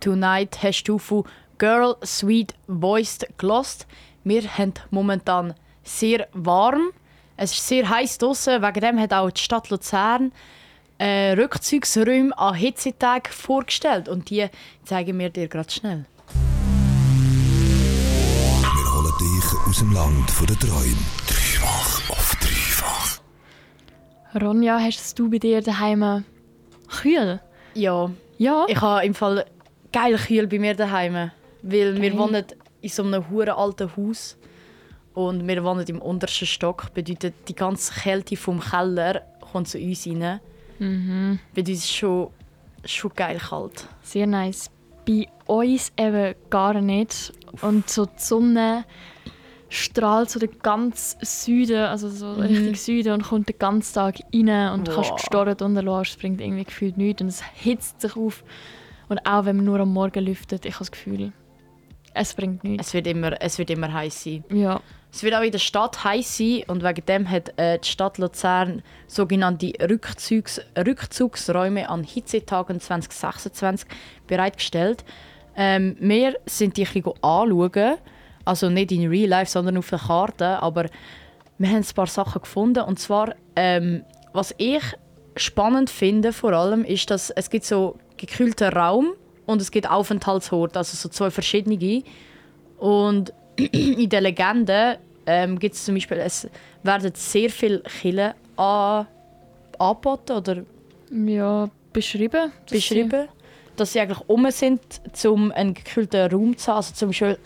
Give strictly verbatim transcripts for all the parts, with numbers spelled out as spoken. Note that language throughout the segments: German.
Tonight hast du von Girl Sweet Voiced gelost. Wir haben momentan sehr warm. Es ist sehr heiß draussen. Wegen dem hat auch die Stadt Luzern äh, Rückzugsräume an Hitzetagen vorgestellt. Und die zeigen wir dir gerade schnell. Wir holen dich aus dem Land der Träume. Dreifach auf dreifach. Ronja, hast du bei dir daheim kühl? Ja. Ja? Ich habe im Fall geil kühl bei mir daheim. Weil Geil. wir wohnen in so einem hure alten Haus. Und wir wohnen im untersten Stock. Bedeutet, die ganze Kälte vom Keller kommt zu uns rein. Mhm. Bei uns ist es schon, schon geil kalt. Sehr nice. Bei uns eben gar nicht. Und so die Sonne strahlt so den ganzen Süden, also so Mhm. Richtung Süden und kommt den ganzen Tag rein und du kannst Wow. gestorrt runterlassen, es bringt irgendwie gefühlt nichts und es hitzt sich auf. Und auch wenn man nur am Morgen lüftet, ich habe das Gefühl, es bringt nichts. Es wird immer, es wird immer heiß sein. Ja. Es wird auch in der Stadt heiß sein und wegen dem hat äh, die Stadt Luzern sogenannte Rückzugs Rückzugsräume an Hitzetagen zwanzig sechsundzwanzig bereitgestellt. Ähm, wir sind die ein bisschen anschauen, also nicht in Real Life, sondern auf der Karte, aber wir haben ein paar Sachen gefunden. Und zwar, ähm, was ich spannend finde vor allem, ist, dass es gibt so gekühlten Raum und es gibt Aufenthaltsorte, also so zwei verschiedene. Und in der Legende ähm, gibt es zum Beispiel, es werden sehr viele Kirchen an, angeboten oder Ja, beschrieben. dass beschrieben, dass sie eigentlich um sind, um einen gekühlten Raum zu haben. Also zum Beispiel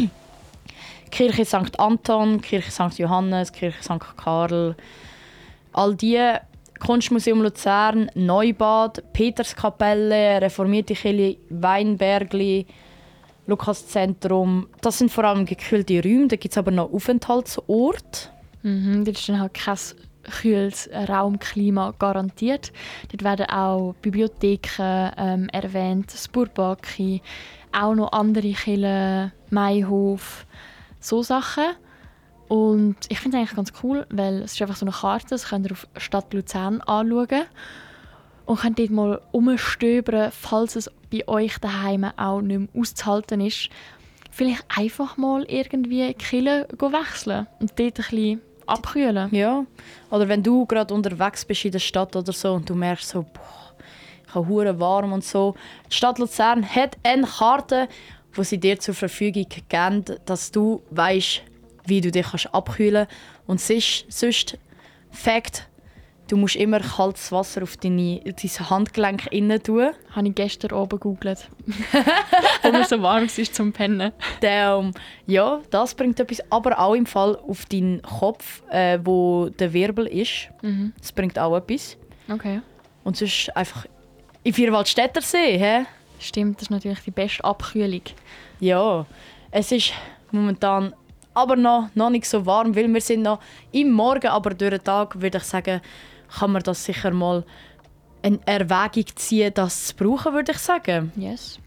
Kirche Sankt Anton, Kirche Sankt Johannes, Kirche Sankt Karl. All die, Kunstmuseum Luzern, Neubad, Peterskapelle, reformierte Kirche, Weinbergli, Lukaszentrum. Das sind vor allem gekühlte Räume. Da gibt es aber noch Aufenthaltsorte. sie- Mhm, dort ist dann halt kein kühles Raumklima garantiert. Dort werden auch Bibliotheken ähm, erwähnt, das Bourbaki, auch noch andere Kirchen, Maihof, so Sachen. Und ich finde es eigentlich ganz cool, weil es ist einfach so eine Karte, das könnt ihr auf Stadt Luzern anschauen und könnt dort mal umstöbern, falls es bei euch daheim auch nicht mehr auszuhalten ist. Vielleicht einfach mal irgendwie die Kirche wechseln und dort ein bisschen abkühlen. Ja. Oder wenn du gerade unterwegs bist in der Stadt oder so und du merkst so, boah, ich habe hure warm und so. Die Stadt Luzern hat eine Karte, die sie dir zur Verfügung geben, dass du weißt, wie du dich kannst abkühlen kannst. Und sonst, sonst Fakt, du musst immer kaltes Wasser auf deine, dein Handgelenk innen tun. Habe ich gestern oben gegoogelt. Wo mir so warm ist zum Pennen. Dann, ja, das bringt etwas, aber auch im Fall auf deinen Kopf, äh, wo der Wirbel ist. Mhm. Das bringt auch etwas. Okay. Und sonst einfach in Vierwaldstättersee, hä? Stimmt, das ist natürlich die beste Abkühlung. Ja, es ist momentan aber noch, noch nicht so warm, weil wir sind noch im Morgen, aber durch den Tag würde ich sagen, kann man das sicher mal in Erwägung ziehen, das zu brauchen, würde ich sagen. Yes.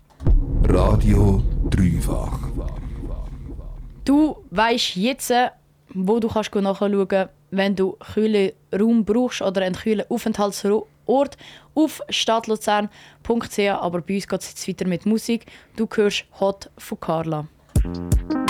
Radio dreifach. Du weisst jetzt, wo du kannst nachschauen kannst, wenn du einen kühlen Raum brauchst oder einen kühlen Aufenthaltsort auf stadtluzern punkt c h. Aber bei uns geht es jetzt weiter mit Musik. Du hörst «Hot» von Carla.